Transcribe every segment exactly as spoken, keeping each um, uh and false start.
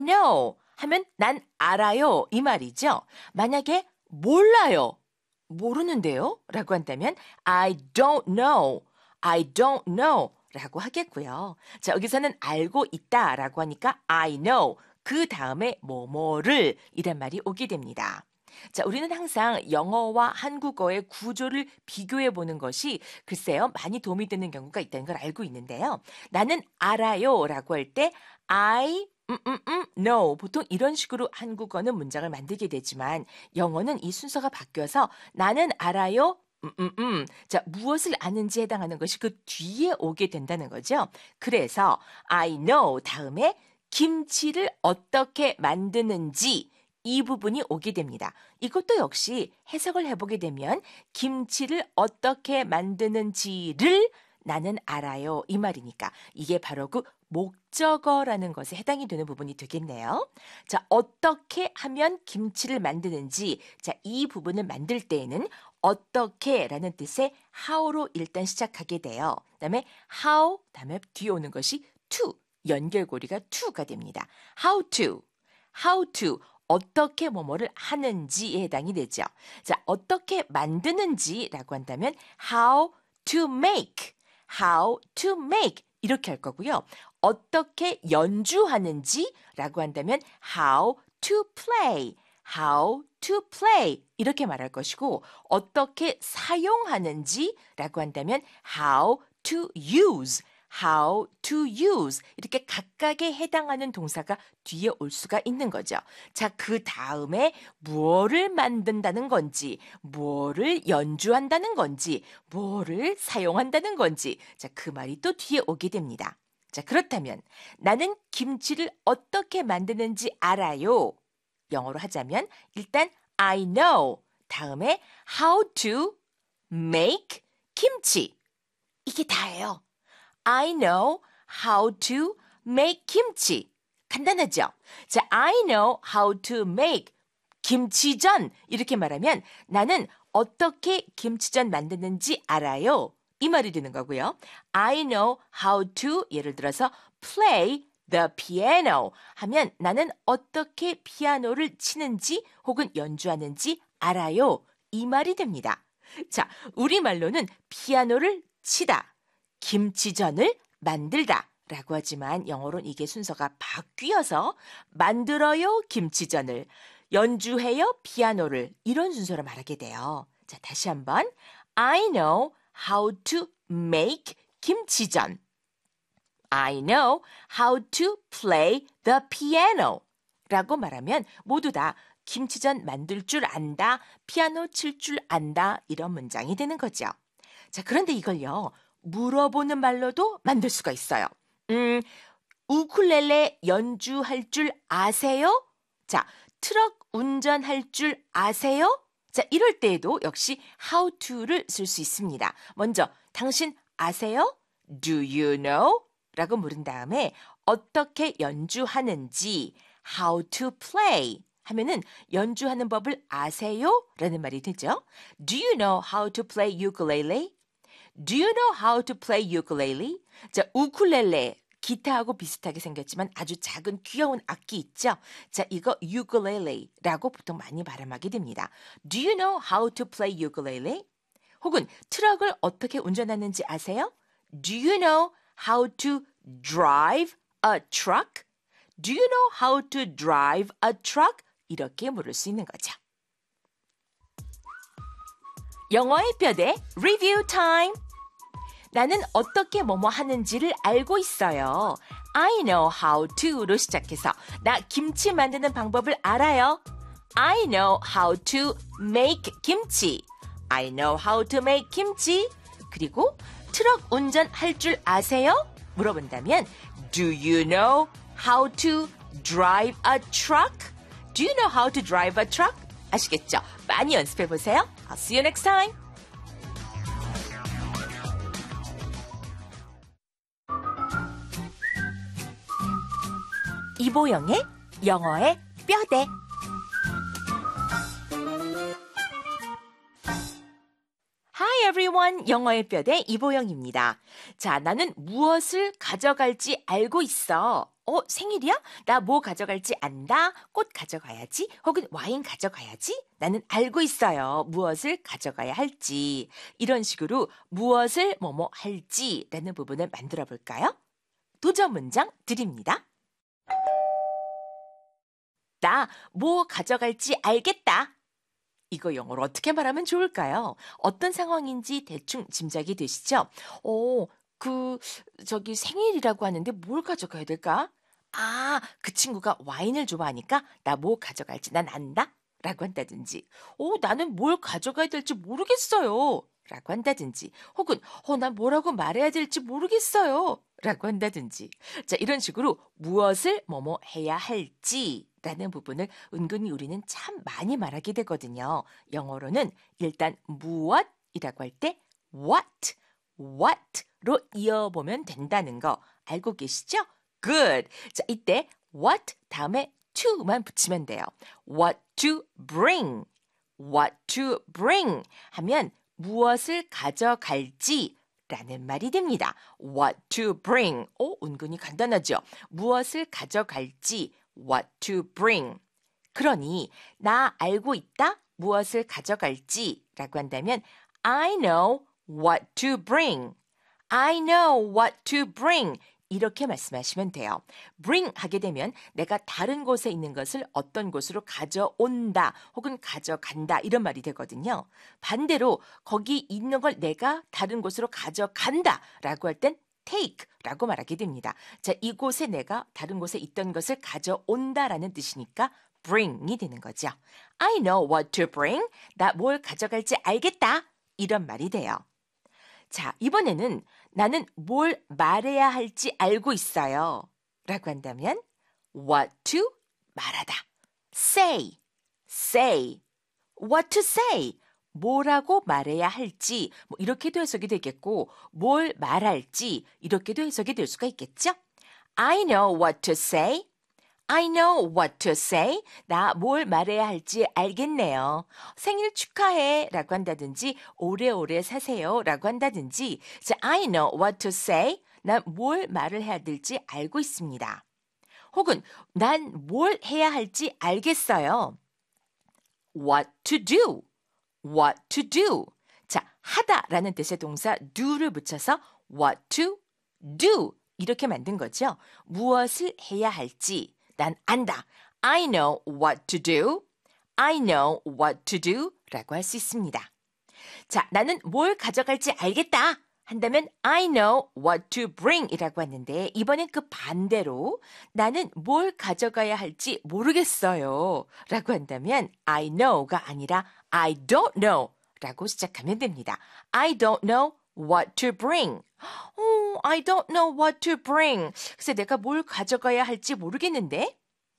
know 하면 난 알아요 이 말이죠. 만약에 몰라요, 모르는데요 라고 한다면 I don't know, I don't know 라고 하겠고요. 자, 여기서는 알고 있다 라고 하니까 I know, 그 다음에 뭐뭐를 이란 말이 오게 됩니다. 자, 우리는 항상 영어와 한국어의 구조를 비교해 보는 것이 글쎄요, 많이 도움이 되는 경우가 있다는 걸 알고 있는데요. 나는 알아요 라고 할 때 I 음, 음, 음, no. 보통 이런 식으로 한국어는 문장을 만들게 되지만 영어는 이 순서가 바뀌어서 나는 알아요. 음, 음, 음. 자, 무엇을 아는지 해당하는 것이 그 뒤에 오게 된다는 거죠. 그래서 I know 다음에 김치를 어떻게 만드는지 이 부분이 오게 됩니다. 이것도 역시 해석을 해보게 되면 김치를 어떻게 만드는지를 나는 알아요 이 말이니까 이게 바로 그 목적어라는 것에 해당이 되는 부분이 되겠네요. 자, 어떻게 하면 김치를 만드는지, 자, 이 부분을 만들 때에는 어떻게라는 뜻의 how로 일단 시작하게 돼요. 그다음에 how, 다음에 뒤에 오는 것이 to, 연결고리가 to가 됩니다. how to, how to, 어떻게 뭐뭐를 하는지에 해당이 되죠. 자, 어떻게 만드는지라고 한다면 how to make, how to make 이렇게 할 거고요. 어떻게 연주하는지라고 한다면 how to play, how to play 이렇게 말할 것이고 어떻게 사용하는지라고 한다면 how to use, how to use 이렇게 각각에 해당하는 동사가 뒤에 올 수가 있는 거죠. 자, 그 다음에 무엇을 만든다는 건지, 무엇을 연주한다는 건지, 무엇을 사용한다는 건지, 자, 그 말이 또 뒤에 오게 됩니다. 자, 그렇다면 나는 김치를 어떻게 만드는지 알아요. 영어로 하자면 일단 I know 다음에 how to make 김치 이게 다예요. I know how to make 김치. 간단하죠? 자, I know how to make 김치전. 이렇게 말하면 나는 어떻게 김치전 만드는지 알아요. 이 말이 되는 거고요. I know how to 예를 들어서 play the piano 하면 나는 어떻게 피아노를 치는지 혹은 연주하는지 알아요. 이 말이 됩니다. 자, 우리말로는 피아노를 치다, 김치전을 만들다 라고 하지만 영어로는 이게 순서가 바뀌어서 만들어요 김치전을, 연주해요 피아노를 이런 순서로 말하게 돼요. 자, 다시 한번 I know how to make 김치전. I know how to play the piano 라고 말하면 모두 다 김치전 만들 줄 안다, 피아노 칠 줄 안다 이런 문장이 되는 거죠. 자, 그런데 이걸요. 물어보는 말로도 만들 수가 있어요. 음, 우쿨렐레 연주할 줄 아세요? 자, 트럭 운전할 줄 아세요? 자, 이럴 때에도 역시 how to를 쓸 수 있습니다. 먼저 당신 아세요? Do you know? 라고 물은 다음에 어떻게 연주하는지 how to play 하면은 연주하는 법을 아세요? 라는 말이 되죠. Do you know how to play ukulele? Do you know how to play ukulele? 자, 우쿨렐레, 기타하고 비슷하게 생겼지만 아주 작은 귀여운 악기 있죠? 자, 이거 ukulele라고 보통 많이 발음하게 됩니다. Do you know how to play ukulele? 혹은 트럭을 어떻게 운전하는지 아세요? Do you know how to drive a truck? Do you know how to drive a truck? 이렇게 물을 수 있는 거죠. 영어의 뼈대 리뷰 타임. 나는 어떻게 뭐뭐 하는지를 알고 있어요. I know how to로 시작해서 나 김치 만드는 방법을 알아요. I know how to make 김치. I know how to make 김치. 그리고 트럭 운전할 줄 아세요? 물어본다면 Do you know how to drive a truck? Do you know how to drive a truck? 아시겠죠? 많이 연습해 보세요. I'll see you next time. 이보영의 영어의 뼈대. Hi everyone, 영어의 뼈대 이보영입니다. 자, 나는 무엇을 가져갈지 알고 있어. 어, 생일이야? 나 뭐 가져갈지 안다. 꽃 가져가야지. 혹은 와인 가져가야지. 나는 알고 있어요. 무엇을 가져가야 할지. 이런 식으로 무엇을 뭐뭐 할지라는 부분을 만들어 볼까요? 도전 문장 드립니다. 나 뭐 가져갈지 알겠다. 이거 영어로 어떻게 말하면 좋을까요? 어떤 상황인지 대충 짐작이 되시죠? 어, 그, 저기 생일이라고 하는데 뭘 가져가야 될까? 아, 그 친구가 와인을 좋아하니까 나 뭐 가져갈지 난 안다? 라고 한다든지, 어, 나는 뭘 가져가야 될지 모르겠어요. 라고 한다든지, 혹은, 어, 난 뭐라고 말해야 될지 모르겠어요. 라고 한다든지. 자, 이런 식으로 무엇을 뭐뭐 해야 할지 라는 부분을 은근히 우리는 참 많이 말하게 되거든요. 영어로는 일단 무엇이라고 할 때 what, what로 이어보면 된다는 거 알고 계시죠? Good. 자, 이때 what 다음에 to만 붙이면 돼요. What to bring, what to bring 하면 무엇을 가져갈지 라는 말이 됩니다. What to bring. 오, 은근히 간단하죠? 무엇을 가져갈지 what to bring. 그러니 나 알고 있다. 무엇을 가져갈지 라고 한다면 I know what to bring. I know what to bring. 이렇게 말씀하시면 돼요. bring 하게 되면 내가 다른 곳에 있는 것을 어떤 곳으로 가져온다 혹은 가져간다 이런 말이 되거든요. 반대로 거기 있는 걸 내가 다른 곳으로 가져간다 라고 할 땐 take 라고 말하게 됩니다. 자, 이곳에 내가 다른 곳에 있던 것을 가져온다라는 뜻이니까 bring이 되는 거죠. I know what to bring. 나 뭘 가져갈지 알겠다. 이런 말이 돼요. 자, 이번에는 나는 뭘 말해야 할지 알고 있어요. 라고 한다면 what to 말하다. say, say. what to say. 뭐라고 말해야 할지 뭐 이렇게도 해석이 되겠고 뭘 말할지 이렇게도 해석이 될 수가 있겠죠? I know what to say. I know what to say. 나 뭘 말해야 할지 알겠네요. 생일 축하해 라고 한다든지 오래오래 사세요 라고 한다든지 자, I know what to say. 난 뭘 말을 해야 될지 알고 있습니다. 혹은 난 뭘 해야 할지 알겠어요. What to do. What to do. 자, 하다라는 뜻의 동사 do를 붙여서 what to do 이렇게 만든 거죠. 무엇을 해야 할지 난 안다. I know what to do. I know what to do 라고 할 수 있습니다. 자, 나는 뭘 가져갈지 알겠다 한다면 I know what to bring 이라고 했는데 이번엔 그 반대로 나는 뭘 가져가야 할지 모르겠어요 라고 한다면 I know가 아니라 I don't know 라고 시작하면 됩니다. I don't know what to bring. Oh, I don't know what to bring. 그래서 내가 뭘 가져가야 할지 모르겠는데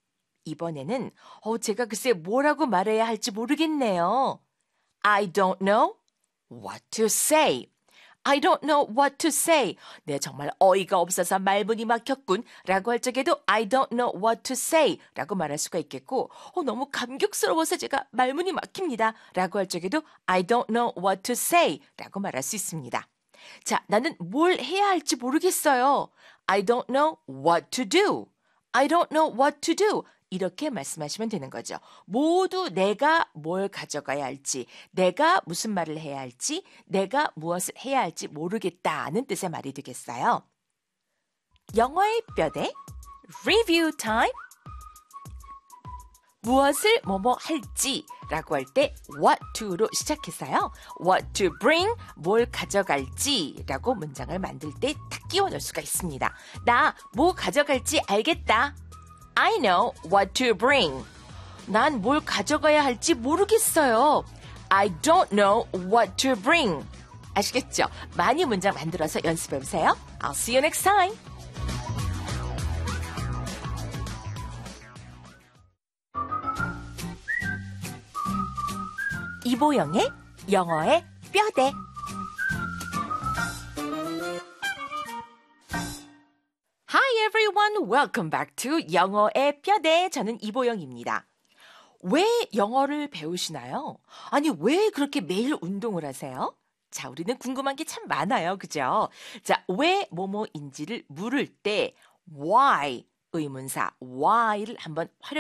이번에는 어, 제가 글쎄 뭐라고 말해야 할지 모르겠네요. I don't know what to say. I don't know what to say. 네, 정말 어이가 없어서 말문이 막혔군 라고 할 적에도 I don't know what to say 라고 말할 수가 있겠고 어, 너무 감격스러워서 제가 말문이 막힙니다 라고 할 적에도 I don't know what to say 라고 말할 수 있습니다. 자, 나는 뭘 해야 할지 모르겠어요. I don't know what to do. I don't know what to do. 이렇게 말씀하시면 되는 거죠. 모두 내가 뭘 가져가야 할지, 내가 무슨 말을 해야 할지, 내가 무엇을 해야 할지 모르겠다는 뜻의 말이 되겠어요. 영어의 뼈대 Review Time. 무엇을 뭐뭐 할지 라고 할 때 what to로 시작해서요. what to bring, 뭘 가져갈지 라고 문장을 만들 때 딱 끼워 넣을 수가 있습니다. 나 뭐 가져갈지 알겠다. I know what to bring. 난 뭘 가져가야 할지 모르겠어요. I don't know what to bring. 아시겠죠? 많이 문장 만들어서 연습해보세요. I'll see you next time. 이보영의 영어의 뼈대. Hi everyone, welcome back to 영어의 뼈대. 저는 이보영입니다. 왜 영어를 배우시나요? 아니, 왜 그렇게 매일 운동을 하세요? 자, 우리는 궁금한 게 참 많아요. 그죠? 자, 왜 뭐뭐인지를 물을 때 why 의문사 why를 한번 활용